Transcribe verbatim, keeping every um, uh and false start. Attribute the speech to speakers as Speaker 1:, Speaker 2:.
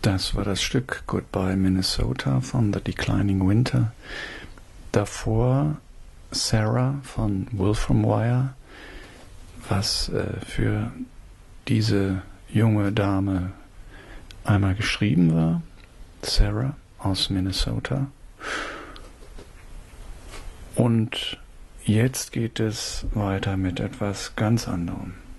Speaker 1: Das war das Stück Goodbye Minnesota von The Declining Winter. Davor Sarah von Wolfram Wire, was äh, für diese junge Dame einmal geschrieben war. Sarah aus Minnesota. Und jetzt geht es weiter mit etwas ganz anderem.